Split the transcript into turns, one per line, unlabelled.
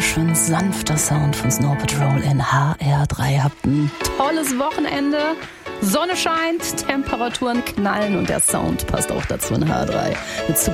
schön sanfter Sound von Snow Patrol in HR3. Habt ein tolles Wochenende. Sonne scheint, Temperaturen knallen und der Sound passt auch dazu in HR3. Mit